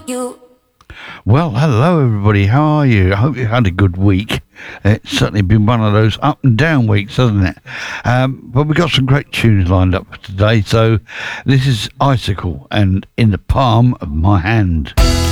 you. Well, hello everybody, how are you? I hope you had a good week. It's certainly been one of those up and down weeks, hasn't it? But we've got some great tunes lined up for today, so this is Icicle and In the Palm of My Hand.